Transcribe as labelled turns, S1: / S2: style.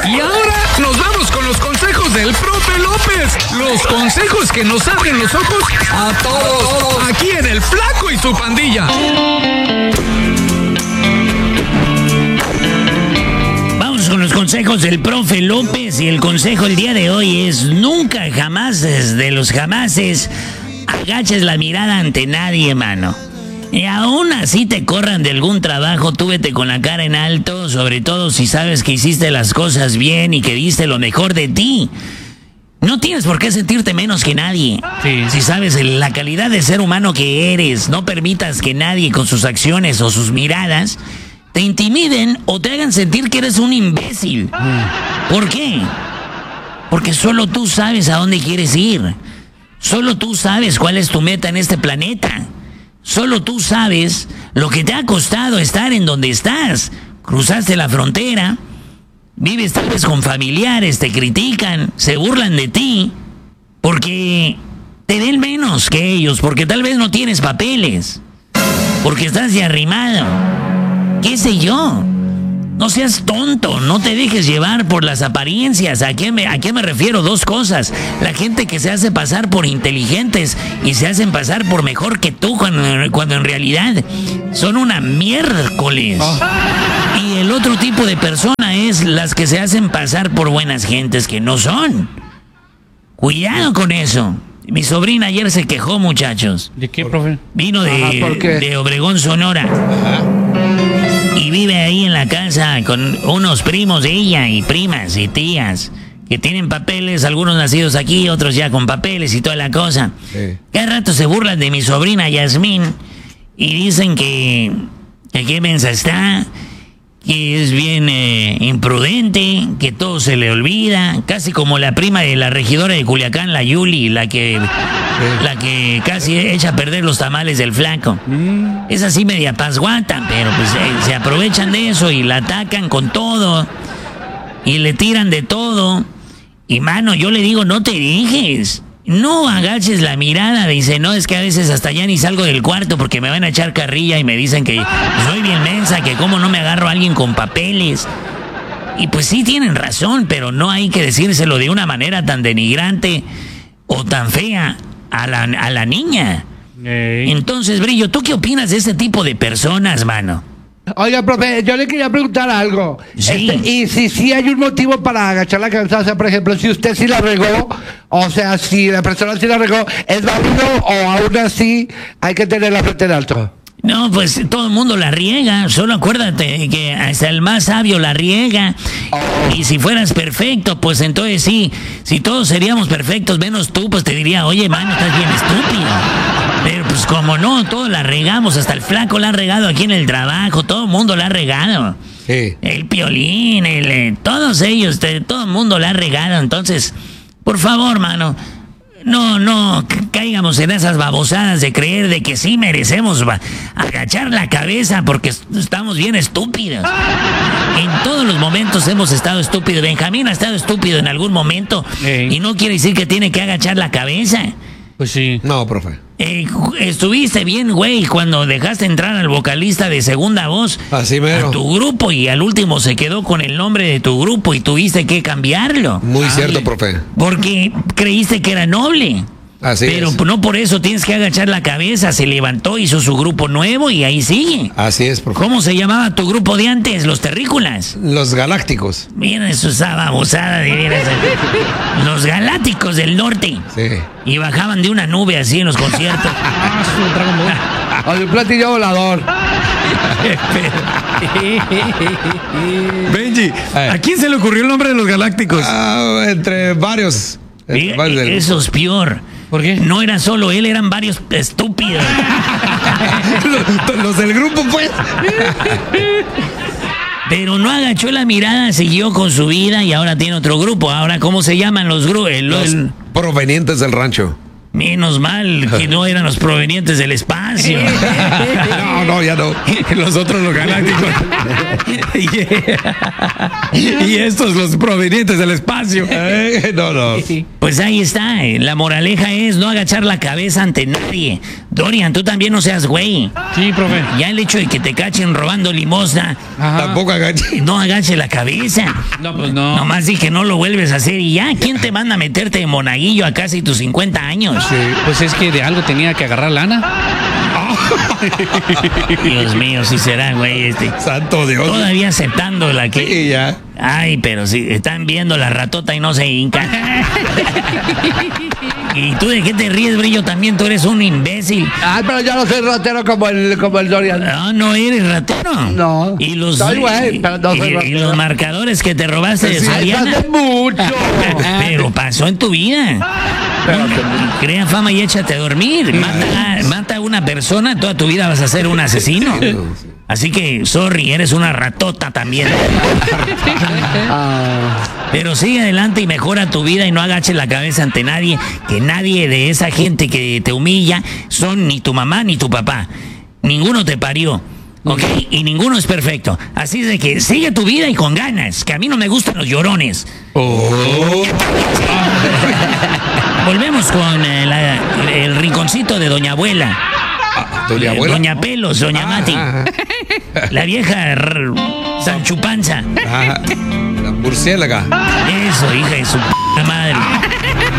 S1: Y ahora nos vamos con los consejos del profe López. Los consejos que nos abren los ojos a todos. Aquí en El Flaco y su Pandilla.
S2: Vamos con los consejos del profe López. Y el consejo el día de hoy es: nunca, jamás, de los jamases, agaches la mirada ante nadie, mano. Y aún así te corran de algún trabajo, tú vete con la cara en alto, sobre todo si sabes que hiciste las cosas bien y que diste lo mejor de ti. No tienes por qué sentirte menos que nadie.
S3: Sí.
S2: Si sabes la calidad de ser humano que eres, no permitas que nadie con sus acciones o sus miradas te intimiden o te hagan sentir que eres un imbécil. ¿Por qué? Porque solo tú sabes a dónde quieres ir. Solo tú sabes cuál es tu meta en este planeta. Solo tú sabes lo que te ha costado estar en donde estás. Cruzaste la frontera, vives tal vez con familiares, te critican, se burlan de ti, porque te ven menos que ellos, porque tal vez no tienes papeles, porque estás de arrimado. ¿Qué sé yo? No seas tonto, no te dejes llevar por las apariencias. ¿A qué me refiero? Dos cosas. La gente que se hace pasar por inteligentes y se hacen pasar por mejor que tú cuando en realidad son una miércoles. Y el otro tipo de persona es las que se hacen pasar por buenas gentes que no son. Cuidado con eso. Mi sobrina ayer se quejó, muchachos.
S3: ¿De qué, profe?
S2: Vino
S4: ¿por qué?
S2: de Obregón, Sonora. Y vive ahí en la casa con unos primos de ella y primas y tías que tienen papeles, algunos nacidos aquí, otros ya con papeles y toda la cosa.
S4: Sí.
S2: Cada rato se burlan de mi sobrina Yasmín y dicen que qué mensa está, que es bien imprudente, que todo se le olvida, casi como la prima de la regidora de Culiacán, la Yuli, la que casi echa a perder los tamales del Flaco. Es así media pasguata, pero pues se aprovechan de eso y la atacan con todo y le tiran de todo. Y mano, yo le digo, no te dejes. No agaches la mirada, dice, no, es que a veces hasta ya ni salgo del cuarto porque me van a echar carrilla y me dicen que soy bien mensa, que cómo no me agarro a alguien con papeles. Y pues sí tienen razón, pero no hay que decírselo de una manera tan denigrante o tan fea a la niña. Entonces, Brillo, ¿tú qué opinas de ese tipo de personas, mano?
S4: Oiga, profe, yo le quería preguntar algo.
S2: Sí.
S4: Y si hay un motivo para agachar la cabeza, o sea, por ejemplo, si usted sí la regó, o sea, si la persona sí la regó, ¿es válido o aún así hay que tener la frente en alto?
S2: No, pues todo el mundo la riega. Solo acuérdate que hasta el más sabio la riega. Y si fueras perfecto, pues entonces sí. Si todos seríamos perfectos, menos tú, pues te diría, oye, mano, estás bien estúpido. Pero pues como no, todos la regamos. Hasta el Flaco la ha regado aquí en el trabajo. Todo el mundo la ha regado.
S4: Sí.
S2: El Piolín, todos ellos, todo el mundo la ha regado. Entonces, por favor, mano, no caigamos en esas babosadas de creer de que sí merecemos agachar la cabeza porque estamos bien estúpidos. En todos los momentos hemos estado estúpidos. Benjamín ha estado estúpido en algún momento y no quiere decir que tiene que agachar la cabeza.
S3: Pues sí.
S4: No, profe.
S2: Estuviste bien, güey, cuando dejaste entrar al vocalista de segunda voz
S4: Así mero.
S2: a tu grupo y al último se quedó con el nombre de tu grupo y tuviste que cambiarlo.
S4: Muy cierto, profe.
S2: Porque creíste que era noble.
S4: Así
S2: Pero
S4: es.
S2: no por eso tienes que agachar la cabeza. Se levantó, hizo su grupo nuevo y ahí sigue.
S4: Así es, profe.
S2: ¿Cómo se llamaba tu grupo de antes? Los Terrícolas.
S4: Los Galácticos.
S2: Mira eso, esa babosada de veras. Los Galácticos del Norte.
S4: Sí.
S2: Y bajaban de una nube así en los conciertos.
S4: Oye, un platillo volador.
S1: Benji, ¿a quién se le ocurrió el nombre de los Galácticos?
S4: Entre varios.
S2: Mira, eso es peor.
S3: ¿Por qué?
S2: No era solo él, eran varios estúpidos.
S4: Los del grupo, pues.
S2: Pero no agachó la mirada, siguió con su vida y ahora tiene otro grupo. Ahora, ¿cómo se llaman los grupos?
S4: Los provenientes del rancho.
S2: Menos mal que no eran los provenientes del espacio.
S4: No, ya no.
S1: Los otros, los Galácticos. Y estos, los provenientes del espacio.
S4: No.
S2: Pues ahí está. La moraleja es no agachar la cabeza ante nadie. Dorian, tú también no seas güey.
S3: Sí, profe.
S2: Ya el hecho de que te cachen robando limosna,
S3: Ajá.
S1: Tampoco agache.
S2: no agache la cabeza.
S3: No, pues no.
S2: Nomás di que no lo vuelves a hacer y ya. ¿Quién te manda a meterte de monaguillo a casi tus 50 años?
S3: Sí, pues es que de algo tenía que agarrar lana.
S2: Dios mío, si será, güey,
S1: Santo Dios.
S2: Todavía aceptando la que...
S1: Sí, ya.
S2: Ay, pero si están viendo la ratota y no se hinca. ¿Y tú de qué te ríes, Brillo? También tú eres un imbécil.
S4: Ay, pero yo no soy ratero como el Dorian.
S2: No, no eres ratero.
S4: No.
S2: Y los,
S4: Soy güey, pero no soy
S2: y
S4: ratero.
S2: los marcadores que te robaste de
S4: Ay,
S2: Soriana.
S4: hace mucho.
S2: Pero pasó en tu vida. Crea fama y échate a dormir. Mata a una persona, toda tu vida vas a ser un asesino. Así que, sorry, eres una ratota también. Pero sigue adelante y mejora tu vida y no agaches la cabeza ante nadie, que nadie de esa gente que te humilla son ni tu mamá ni tu papá. Ninguno te parió, ¿ok? Y ninguno es perfecto. Así de que sigue tu vida y con ganas, que a mí no me gustan los llorones. Volvemos con el rinconcito de Doña Abuela.
S1: Doña Abuela.
S2: Doña Pelos, Doña Mati. La vieja Sanchupanza.
S1: Ajá. La murciélaga.
S2: Eso, hija de su p*** madre.